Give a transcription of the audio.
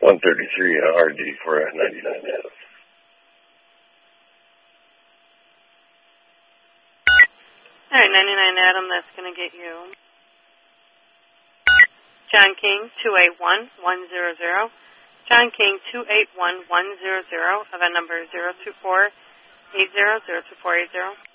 RD for 99 minutes. All right, 99 Adam, that's going to get you John King 281100. John King 281100. Event number 02480 02480.